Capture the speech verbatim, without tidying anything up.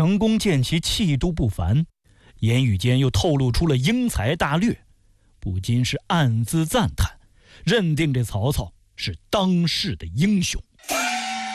成功见其气度不凡，言语间又透露出了英才大略，不禁是暗自赞叹，认定这曹操是当世的英雄。